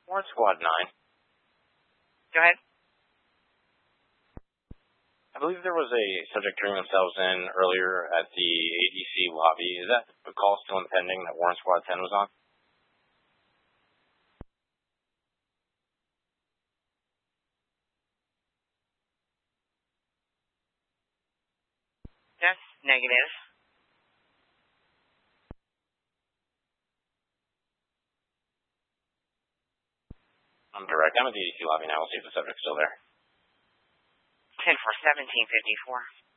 Warrant Squad 9. Go ahead. I believe there was a subject turning themselves in earlier at the ADC lobby. Is that a call still impending that Warrant Squad 10 was on? Yes, negative. I'm direct. I'm at the ADC lobby now. We'll see if the subject's still there. 10-4, 1754.